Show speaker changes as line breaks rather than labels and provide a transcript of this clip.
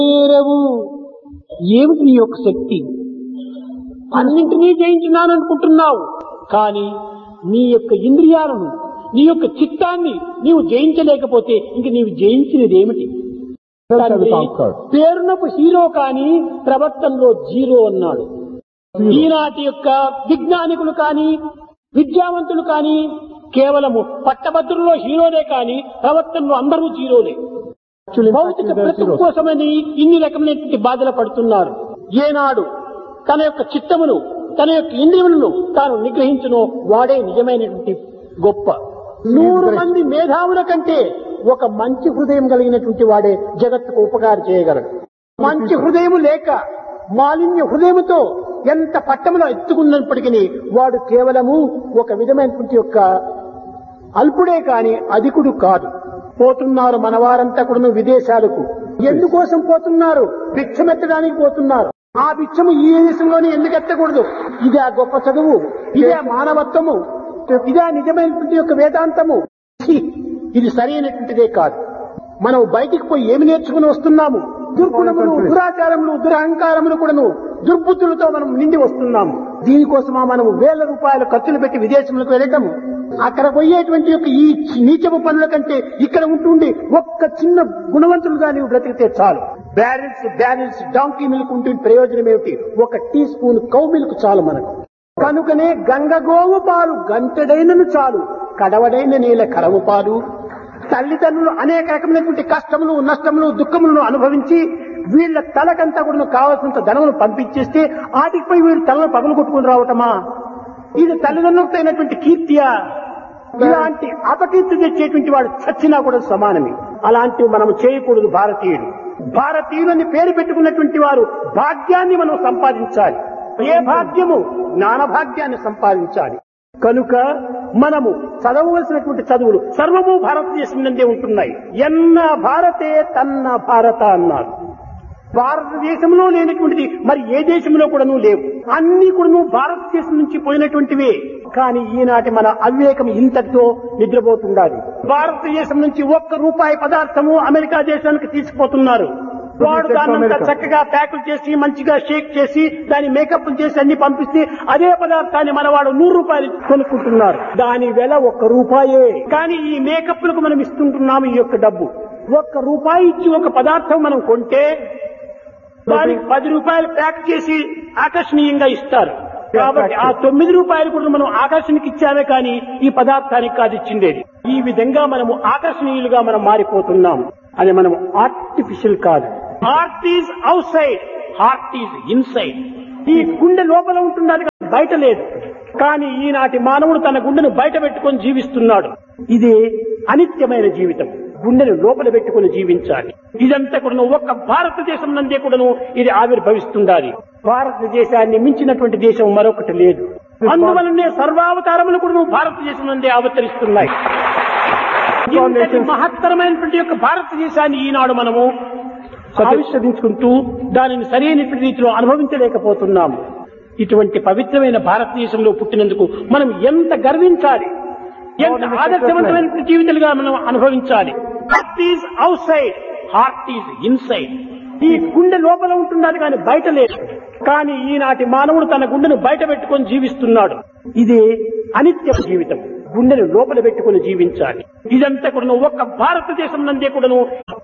చేరవు. ఏమిటి నీ యొక్క శక్తి? అన్నింటినీ జయించినాను అనుకుంటున్నావు, కానీ నీ యొక్క ఇంద్రియాలను, నీ యొక్క చిత్తాన్ని నీవు జయించలేకపోతే ఇంక నీవు జయించినది ఏమిటి? పేరునకు హీరో కానీ ప్రవర్తనలో జీరో అన్నాడు. ఈనాటి యొక్క విజ్ఞానికులు కానీ విద్యావంతులు కానీ కేవలము పట్టభద్రుల్లో హీరోలే కానీ ప్రవర్తనలో అందరూ జీరోలే. భౌతిక బ్రతుకు కోసమని ఇన్ని రకమైనటువంటి బాధలు పడుతున్నారు. ఏనాడు తన యొక్క చిత్తమును, తన యొక్క ఇంద్రియములను తాను నిగ్రహించునో వాడే నిజమైనటువంటి గొప్ప. 100 మంది మేధావుల కంటే ఒక మంచి హృదయం కలిగినటువంటి వాడే జగత్తుకు ఉపకారం చేయగలడు. మంచి హృదయం లేక మాలిన్య హృదయముతో ఎంత పట్టములో ఎత్తుకున్నప్పటికీ వాడు కేవలము ఒక విధమైనటువంటి యొక్క అల్పుడే కాని అధికుడు కాదు. పోతున్నారు మనవారంతా కూడా విదేశాలకు. ఎందుకోసం పోతున్నారు? భిక్షమెత్తడానికి పోతున్నారు. ఆ భిక్షము ఈ దేశంలోనే ఎందుకు ఎత్తకూడదు? ఇదే ఆ గొప్ప చదువు, ఇదే మానవత్వము, ఇదే నిజమైనటువంటి యొక్క వేదాంతము. ఇది సరైనటువంటిదే కాదు. మనం బయటికి పోయి ఏమి నేర్చుకుని వస్తున్నాము? దుర్గుణములు, దురాచారములు, దురహంకారములు కూడాను, దుర్బుద్ధులతో మనం నిండి వస్తున్నాము. దీనికోసమా మనం వేల రూపాయలు ఖర్చులు పెట్టి విదేశములకు వెళ్ళటము? అక్కడ పోయేటువంటి యొక్క ఈ నీచపు పనుల కంటే ఇక్కడ ఉంటుండి ఒక్క చిన్న గుణవంతులుగా నీవు బ్రతికితే చాలు. బ్యారెల్స్ డాంకీ మిల్క్ ఉంటుంది, ప్రయోజనం ఏమిటి? ఒక టీ స్పూన్ కౌ మిల్క్ చాలు మనకు. కనుకనే గంగగోవు పాలు గంటెడైనను చాలు, కడవడైన నీళ్ళ కరవు పాలు. తల్లిదండ్రులు అనేక రకమైనటువంటి కష్టములు, నష్టములు, దుఃఖములను అనుభవించి వీళ్ళ తలకంతా కూడా కావాల్సినంత ధనమును పంపించేస్తే ఆటికిపై వీళ్ళు తలను పగలు కొట్టుకుని రావటమా? ఇది తల్లిదండ్రులతో అయినటువంటి కీర్తియా? ఇలాంటి అపకీర్తి తెచ్చేటువంటి వాడు చచ్చినా కూడా సమానమే. అలాంటివి మనం చేయకూడదు. భారతీయులని పేరు పెట్టుకున్నటువంటి వారు భాగ్యాన్ని మనం సంపాదించాలి. ఏ భాగ్యము? జ్ఞాన భాగ్యాన్ని సంపాదించాలి. కనుక మనము చదవవలసినటువంటి చదువులు సర్వము భారతదేశం నుండే ఉంటున్నాయి. ఎన్న భారతే తన్న భారత అన్నారు. భారతదేశంలో లేనటువంటిది మరి ఏ దేశంలో కూడాను లేవు. అన్ని కూడాను భారతదేశం నుంచి పోయినటువంటివే. కానీ ఈనాటి మన అవివేకం ఇంతటితో నిద్రపోతుండాలి. భారతదేశం నుంచి ₹1 పదార్థము అమెరికా దేశానికి తీసుకుపోతున్నారు. వాడు దాన్నంతా చక్కగా ప్యాకులు చేసి మంచిగా షేక్ చేసి దాని మేకప్ చేసి అన్ని పంపిస్తే అదే పదార్థాన్ని మనవాడు ₹100 కొనుక్కుంటున్నారు. దాని వెల ₹1. కానీ ఈ మేకప్ లకు మనం ఇస్తుంటున్నాము ఈ యొక్క డబ్బు. ₹1 ఇచ్చి ఒక పదార్థం మనం కొంటే దానికి ₹10 ప్యాక్ చేసి ఆకర్షణీయంగా ఇస్తారు. కాబట్టి ఆ ₹9 కూడా మనం ఆకర్షణకి ఇచ్చామే కానీ ఈ పదార్థానికి కాదు ఇచ్చిండేది. ఈ విధంగా మనము ఆకర్షణీయులుగా మనం మారిపోతున్నాము. అది మనం ఆర్టిఫిషియల్ కాదు. Heart is out side, heart is inside. ఈ గుండె లోపల ఉంటున్నది, బయట లేదు. కానీ ఈనాటి మానవుడు తన గుండెను బయట పెట్టుకొని జీవిస్తున్నాడు. ఇది అనిత్యమైన జీవితం. గుండెను లోపల పెట్టుకుని జీవించాలి. ఇదంతా కూడా ఒక్క భారతదేశం నందే కూడాను ఇది ఆవిర్భవిస్తుండాలి. భారతదేశాన్ని మించినటువంటి దేశం మరొకటి లేదు. అందువలనే సర్వావతారములు కూడా భారతదేశం నందే అవతరిస్తున్నాయి. ఇంతటి మహత్తరమైనటువంటి యొక్క భారతదేశాన్ని ఈనాడు మనము ఆవిష్కరించుకుంటూ దానిని సరైనటువంటి రీతిలో అనుభవించలేకపోతున్నాము. ఇటువంటి పవిత్రమైన భారతదేశంలో పుట్టినందుకు మనం ఎంత గర్వించాలి, ఎంత ఆదర్శవంతమైన జీవితాలుగా మనం అనుభవించాలి. Heart is out side, heart is inside. ఈ గుండె లోపల ఉంటున్నది కానీ బయట లేదు. కానీ ఈనాటి మానవుడు తన గుండెను బయట పెట్టుకొని జీవిస్తున్నాడు. ఇది అనిత్య జీవితం. గుండెను లోపల పెట్టుకుని జీవించాలి. ఇదంతా కూడా ఒక్క భారతదేశం నందే కూడాను